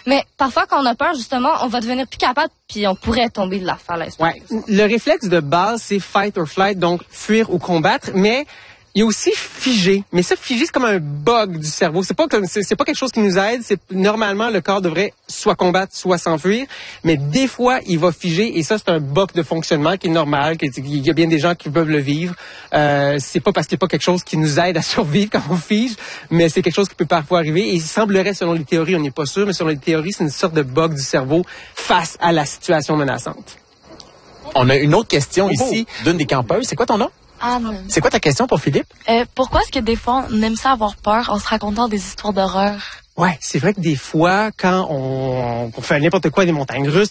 Mais parfois, quand on a peur, justement, on va devenir plus capable puis on pourrait tomber de la falaise. Ouais. Le réflexe de base, c'est fight or flight, donc fuir ou combattre, mais il y a aussi figé. Mais ça, figé, c'est comme un bug du cerveau. C'est pas quelque chose qui nous aide. Normalement, le corps devrait soit combattre, soit s'enfuir. Mais des fois, il va figer. Et ça, c'est un bug de fonctionnement qui est normal. Il y a bien des gens qui peuvent le vivre. C'est pas parce qu'il n'y a pas quelque chose qui nous aide à survivre quand on fige, mais c'est quelque chose qui peut parfois arriver. Et il semblerait, selon les théories, on n'est pas sûr, mais selon les théories, c'est une sorte de bug du cerveau face à la situation menaçante. On a une autre question ici d'une des campeuses. C'est quoi ton nom? Anne. C'est quoi ta question pour Philippe? Pourquoi est-ce que des fois, on aime ça avoir peur en se racontant des histoires d'horreur? Ouais, c'est vrai que des fois, quand on fait n'importe quoi, des montagnes russes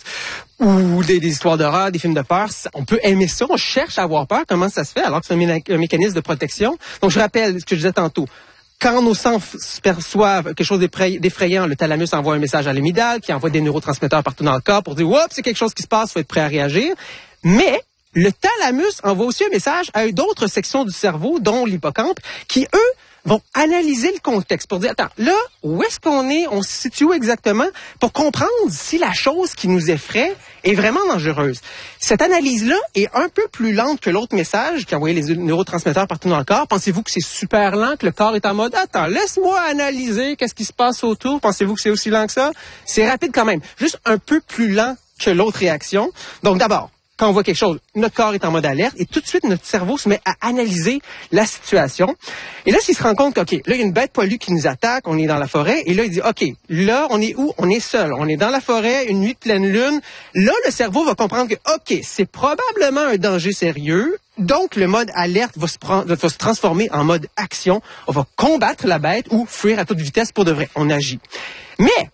ou des histoires d'horreur, des films de peur, on peut aimer ça, on cherche à avoir peur. Comment ça se fait alors que c'est un mécanisme de protection? Donc, je rappelle ce que je disais tantôt. Quand nos sens perçoivent quelque chose d'effrayant, le thalamus envoie un message à l'amygdale qui envoie des neurotransmetteurs partout dans le corps pour dire « Oups, c'est quelque chose qui se passe, il faut être prêt à réagir. » Mais le thalamus envoie aussi un message à d'autres sections du cerveau, dont l'hippocampe, qui, eux, vont analyser le contexte pour dire, attends, là, où est-ce qu'on est? On se situe où exactement? Pour comprendre si la chose qui nous effraie est vraiment dangereuse. Cette analyse-là est un peu plus lente que l'autre message qui envoyait les neurotransmetteurs partout dans le corps. Pensez-vous que c'est super lent, que le corps est en mode, attends, laisse-moi analyser qu'est-ce qui se passe autour? Pensez-vous que c'est aussi lent que ça? C'est rapide quand même. Juste un peu plus lent que l'autre réaction. Donc, d'abord, quand on voit quelque chose, notre corps est en mode alerte et tout de suite, notre cerveau se met à analyser la situation. Et là, s'il se rend compte que, OK, là, il y a une bête poilue qui nous attaque, on est dans la forêt, et là, il dit, OK, là, on est où? On est seul. On est dans la forêt, une nuit de pleine lune. Là, le cerveau va comprendre que, OK, c'est probablement un danger sérieux. Donc, le mode alerte va se transformer en mode action. On va combattre la bête ou fuir à toute vitesse pour de vrai. On agit. Mais,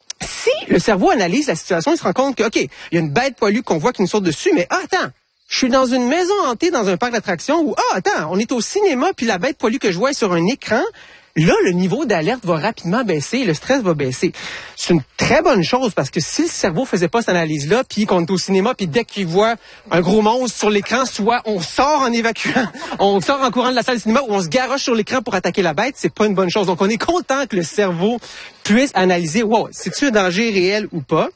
si le cerveau analyse la situation, il se rend compte que, OK, il y a une bête poilue qu'on voit qui nous saute dessus, mais attends, je suis dans une maison hantée dans un parc d'attractions où, attends, on est au cinéma, puis la bête poilue que je vois est sur un écran. Là, le niveau d'alerte va rapidement baisser, le stress va baisser. C'est une très bonne chose parce que si le cerveau faisait pas cette analyse-là, puis qu'on est au cinéma, puis dès qu'il voit un gros monstre sur l'écran, soit on sort en évacuant, on sort en courant de la salle de cinéma ou on se garoche sur l'écran pour attaquer la bête, c'est pas une bonne chose. Donc, on est content que le cerveau puisse analyser, wow, c'est-tu un danger réel ou pas?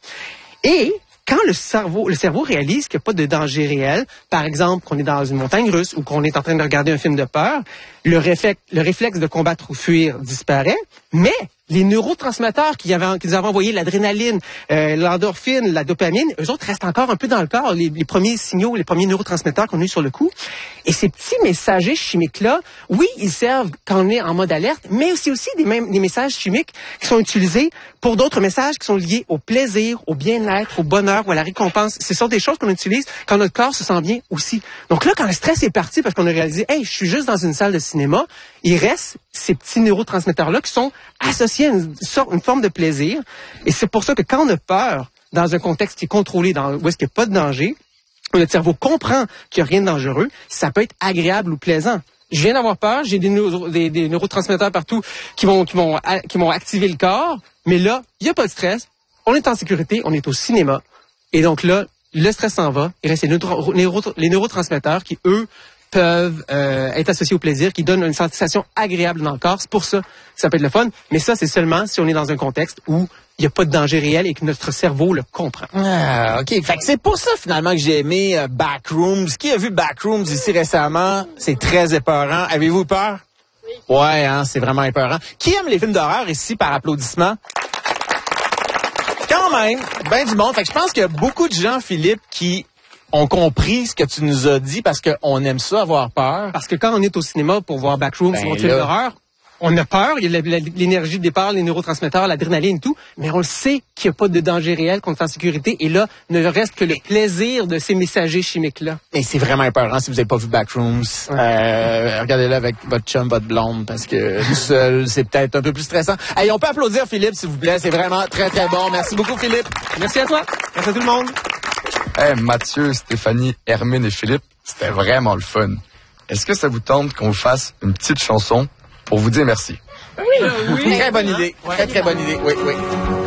Et quand le cerveau réalise qu'il n'y a pas de danger réel, par exemple qu'on est dans une montagne russe ou qu'on est en train de regarder un film de peur, le réflexe de combattre ou fuir disparaît, mais les neurotransmetteurs qui nous avaient envoyé l'adrénaline, l'endorphine, la dopamine, eux autres restent encore un peu dans le corps, les premiers signaux, les premiers neurotransmetteurs qu'on a eu sur le coup. Et ces petits messagers chimiques-là, oui, ils servent quand on est en mode alerte, mais c'est aussi des messages chimiques qui sont utilisés pour d'autres messages qui sont liés au plaisir, au bien-être, au bonheur ou à la récompense. Ce sont des choses qu'on utilise quand notre corps se sent bien aussi. Donc là, quand le stress est parti parce qu'on a réalisé, hey, je suis juste dans une salle de cinéma, il reste ces petits neurotransmetteurs-là qui sont associés à une forme de plaisir. Et c'est pour ça que quand on a peur dans un contexte qui est contrôlé, où est-ce qu'il n'y a pas de danger, notre cerveau comprend qu'il n'y a rien de dangereux, ça peut être agréable ou plaisant. Je viens d'avoir peur, j'ai des neurotransmetteurs partout qui vont activer le corps, mais là, il n'y a pas de stress, on est en sécurité, on est au cinéma, et donc là, le stress s'en va, il reste les neurotransmetteurs qui, eux, peuvent être associés au plaisir, qui donnent une sensation agréable dans le corps. C'est pour ça que ça peut être le fun, mais ça, c'est seulement si on est dans un contexte où il n'y a pas de danger réel et que notre cerveau le comprend. Ah, OK. Fait que c'est pour ça, finalement, que j'ai aimé Backrooms. Qui a vu Backrooms ici récemment? C'est très épeurant. Avez-vous peur? Oui. Ouais, hein, c'est vraiment épeurant. Qui aime les films d'horreur ici par applaudissement? Quand même, ben du monde. Fait que je pense qu'il y a beaucoup de gens, Philippe, qui ont compris ce que tu nous as dit parce qu'on aime ça, avoir peur. Parce que quand on est au cinéma pour voir Backrooms, un film d'horreur, on a peur, il y a l'énergie de départ, les neurotransmetteurs, l'adrénaline et tout, mais on le sait qu'il n'y a pas de danger réel, qu'on est en sécurité, et là, ne reste que le plaisir de ces messagers chimiques-là. Et c'est vraiment épeurant si vous n'avez pas vu Backrooms. Regardez-le avec votre chum, votre blonde, parce que tout seul, c'est peut-être un peu plus stressant. Hey, on peut applaudir Philippe, s'il vous plaît, c'est vraiment très, très bon. Merci beaucoup, Philippe. Merci à toi. Merci à tout le monde. Hey, Mathieu, Stéphanie, Hermine et Philippe, c'était vraiment le fun. Est-ce que ça vous tente qu'on vous fasse une petite chanson pour vous dire merci? Oui. Très bonne idée. Très, très bonne idée. Oui, oui.